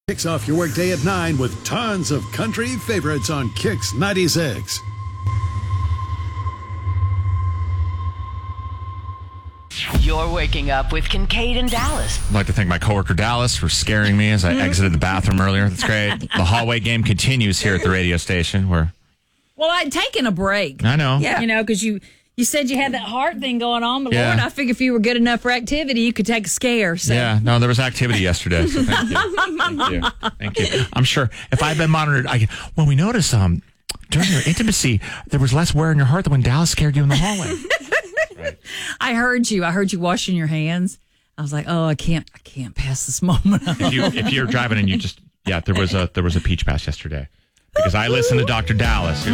Kicks off your workday at 9 with tons of country favorites on Kix 96. You're waking up with Kincaid and Dallas. I'd like to thank my coworker Dallas for scaring me as I exited the bathroom earlier. That's great. The hallway game continues here at the radio station. Well, I'd taken a break. I know. Yeah. You know, because you said you had that heart thing going on, but Yeah. Lord, I figured if you were good enough for activity, you could take a scare. So. Yeah, no, there was activity yesterday, so thank you. Thank you. I'm sure if I'd been monitored, when we noticed during your intimacy, there was less wear in your heart than when Dallas scared you in the hallway. Right. I heard you washing your hands. I was like, oh, I can't pass this moment up. If you're driving and there was a peach pass yesterday because I listened to Dr. Dallas.